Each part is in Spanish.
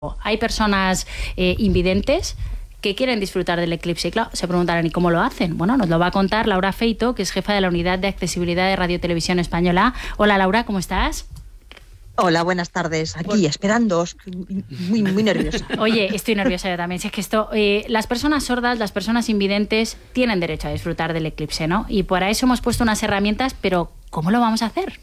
Hay personas invidentes que quieren disfrutar del eclipse. Y claro, se preguntarán, ¿y cómo lo hacen? Bueno, nos lo va a contar Laura Feito, que es jefa de la Unidad de Accesibilidad de Radio Televisión Española. Hola, Laura, ¿cómo estás? Hola, buenas tardes. Aquí, esperándoos. Muy nerviosa. Oye, estoy nerviosa yo también. Si es que las personas sordas, las personas invidentes, tienen derecho a disfrutar del eclipse, ¿no? Y para eso hemos puesto unas herramientas, pero ¿cómo lo vamos a hacer?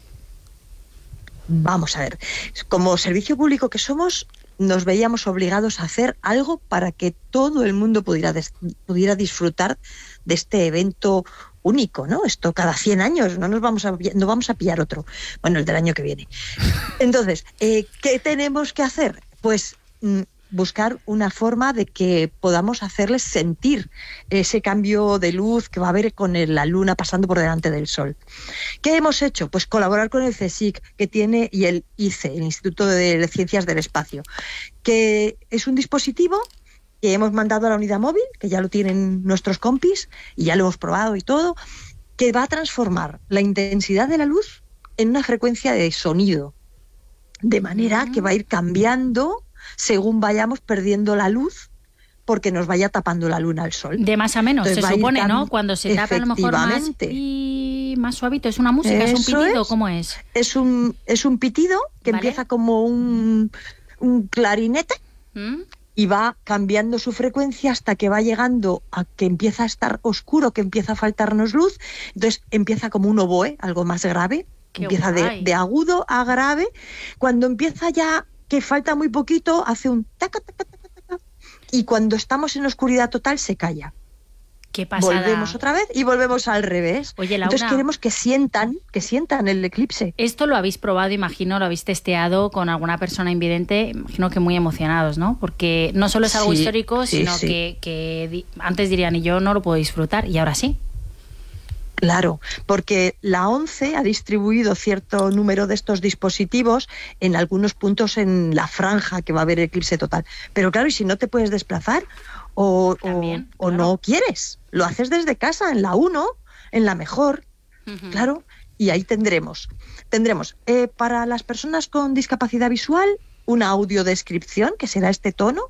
Vamos a ver. Como servicio público que somos, nos veíamos obligados a hacer algo para que todo el mundo pudiera disfrutar de este evento único, ¿no? Esto cada 100 años, no vamos a pillar otro. Bueno, el del año que viene. Entonces, ¿qué tenemos que hacer? Pues buscar una forma de que podamos hacerles sentir ese cambio de luz que va a haber con la luna pasando por delante del sol. ¿Qué hemos hecho? Pues colaborar con el CSIC que tiene y el ICE, el Instituto de Ciencias del Espacio, que es un dispositivo que hemos mandado a la unidad móvil, que ya lo tienen nuestros compis y ya lo hemos probado y todo, que va a transformar la intensidad de la luz en una frecuencia de sonido, de manera que va a ir cambiando según vayamos perdiendo la luz, porque nos vaya tapando la luna al sol. De más a menos, entonces, se supone, ¿no? Cuando se tapa a lo mejor más suavito. ¿Es una música? ¿Es un pitido? ¿Cómo es? Es un pitido que empieza como un clarinete y va cambiando su frecuencia hasta que va llegando a que empieza a estar oscuro, que empieza a faltarnos luz. Entonces empieza como un oboe, algo más grave. Empieza de agudo a grave. Cuando empieza ya que falta muy poquito, hace un taca, taca, taca, taca, y cuando estamos en oscuridad total se calla. Qué pasada. Volvemos otra vez y volvemos al revés. Oye, Laura, entonces queremos que sientan el eclipse. Esto lo habéis probado, imagino, lo habéis testeado con alguna persona invidente, imagino que muy emocionados, ¿no? Porque no solo es algo histórico, sino que antes dirían, y yo no lo puedo disfrutar, y ahora sí. Claro, porque la ONCE ha distribuido cierto número de estos dispositivos en algunos puntos en la franja que va a haber eclipse total. Pero claro, y si no te puedes desplazar o no quieres, lo haces desde casa, en la 1, en la mejor, claro, y ahí tendremos para las personas con discapacidad visual una audiodescripción, que será este tono,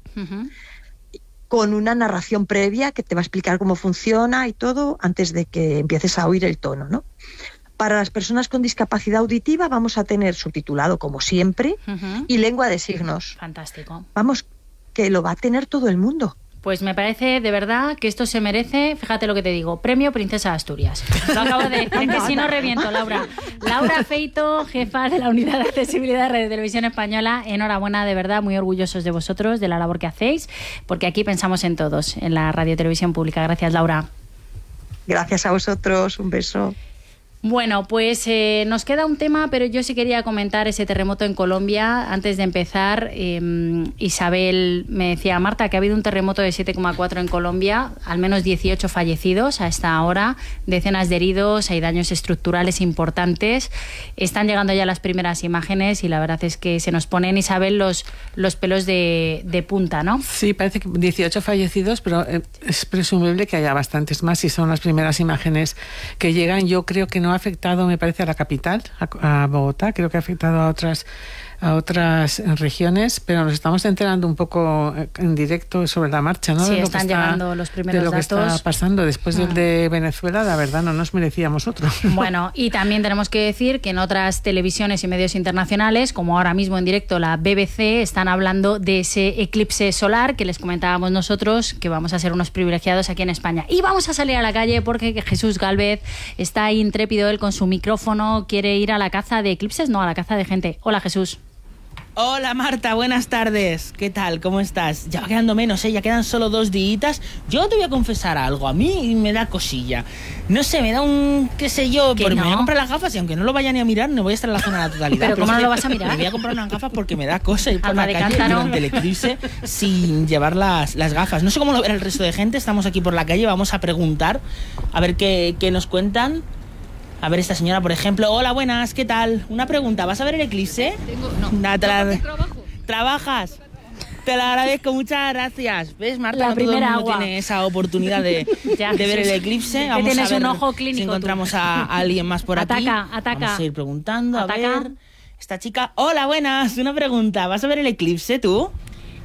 con una narración previa que te va a explicar cómo funciona y todo antes de que empieces a oír el tono, ¿no? Para las personas con discapacidad auditiva vamos a tener subtitulado, como siempre, y lengua de signos. Fantástico. Vamos, que lo va a tener todo el mundo. Pues me parece de verdad que esto se merece, fíjate lo que te digo, premio Princesa de Asturias. Lo acabo de decir, que si no reviento, Laura. Laura Feito, jefa de la Unidad de Accesibilidad de Radio Televisión Española, enhorabuena, de verdad, muy orgullosos de vosotros, de la labor que hacéis, porque aquí pensamos en todos, en la Radio Televisión Pública. Gracias, Laura. Gracias a vosotros, un beso. Bueno, pues nos queda un tema, pero yo sí quería comentar ese terremoto en Colombia. Antes de empezar, Isabel me decía, Marta, que ha habido un terremoto de 7,4 en Colombia, al menos 18 fallecidos a esta hora, decenas de heridos, hay daños estructurales importantes. Están llegando ya las primeras imágenes y la verdad es que se nos ponen, Isabel, los pelos de punta, ¿no? Sí, parece que 18 fallecidos, pero es presumible que haya bastantes más y son las primeras imágenes que llegan. Yo creo que no ha afectado, me parece, a la capital, a Bogotá, creo que ha afectado a otras regiones, pero nos estamos enterando un poco en directo sobre la marcha, ¿no? Sí, de están llegando los primeros datos. De lo que está pasando. Después del de Venezuela, la verdad, no nos merecíamos otro. Bueno, y también tenemos que decir que en otras televisiones y medios internacionales, como ahora mismo en directo la BBC, están hablando de ese eclipse solar que les comentábamos nosotros, que vamos a ser unos privilegiados aquí en España. Y vamos a salir a la calle porque Jesús Gálvez está ahí intrépido, él con su micrófono, quiere ir a la caza de eclipses, no, a la caza de gente. Hola, Jesús. Hola Marta, buenas tardes. ¿Qué tal? ¿Cómo estás? Ya va quedando menos, ya quedan solo 2 días. Yo te voy a confesar algo, a mí me da cosilla. No sé, me da un, qué sé yo, porque me voy a comprar las gafas y aunque no lo vaya ni a mirar, no voy a estar en la zona de la totalidad. ¿Pero cómo no lo vas a mirar? Me voy a comprar unas gafas porque me da cosa ir por la calle durante el eclipse sin llevar las gafas. No sé cómo lo verá el resto de gente, estamos aquí por la calle, vamos a preguntar, a ver qué nos cuentan. A ver, esta señora, por ejemplo. Hola, buenas, ¿qué tal? Una pregunta, ¿vas a ver el eclipse? No, trabajo. ¿Trabajas? Te lo agradezco, muchas gracias. ¿Ves, Marta? La no todo el primera mundo agua. tiene esa oportunidad de ver el eclipse. Vamos tienes a ver un ojo clínico, si encontramos a alguien más por aquí. Ataca. Vamos a ir preguntando, Ataca. a ver. Esta chica, hola, buenas, una pregunta. ¿Vas a ver el eclipse tú?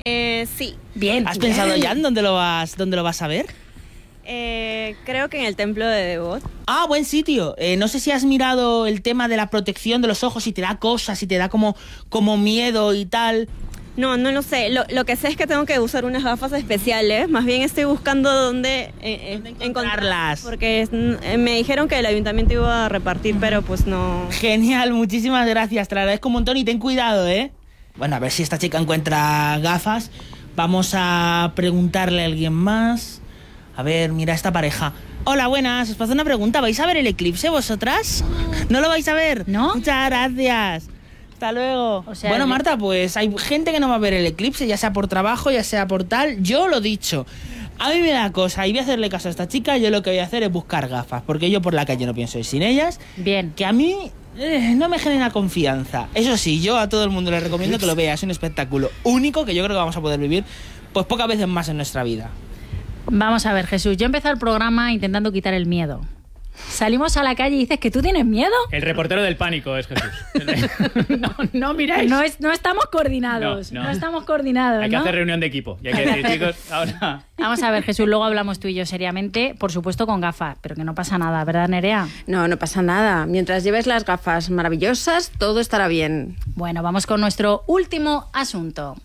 Sí. Bien. ¿Has pensado ya en dónde lo vas a ver? Creo que en el templo de Devot. Ah, buen sitio. No sé si has mirado el tema de la protección de los ojos, si te da cosas, si te da como miedo y tal. No lo sé. Lo que sé es que tengo que usar unas gafas especiales. Más bien estoy buscando dónde encontrarlas. Porque me dijeron que el ayuntamiento iba a repartir, pero pues no. Genial, muchísimas gracias. Te lo agradezco un montón y ten cuidado, ¿eh? Bueno, a ver si esta chica encuentra gafas. Vamos a preguntarle a alguien más. A ver, mira esta pareja. Hola, buenas. Os paso una pregunta. ¿Vais a ver el eclipse vosotras? ¿No lo vais a ver? ¿No? Muchas gracias. Hasta luego. O sea, bueno, Marta, pues hay gente que no va a ver el eclipse, ya sea por trabajo, ya sea por tal. Yo lo dicho. A mí me da cosa y voy a hacerle caso a esta chica. Yo lo que voy a hacer es buscar gafas, porque yo por la calle no pienso ir sin ellas. Bien. Que a mí no me genera confianza. Eso sí, yo a todo el mundo le recomiendo que lo vea. Es un espectáculo único que yo creo que vamos a poder vivir pues pocas veces más en nuestra vida. Vamos a ver, Jesús. Yo he empezado el programa intentando quitar el miedo. Salimos a la calle y dices que tú tienes miedo. El reportero del pánico es Jesús. No miráis. No estamos coordinados. No estamos coordinados. Hay que hacer reunión de equipo. Y hay que decir, chicos, ahora. Vamos a ver, Jesús, luego hablamos tú y yo seriamente, por supuesto con gafas, pero que no pasa nada, ¿verdad, Nerea? No pasa nada. Mientras lleves las gafas maravillosas, todo estará bien. Bueno, vamos con nuestro último asunto.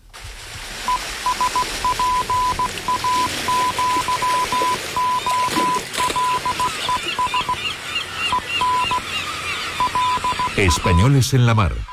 Españoles en la Mar.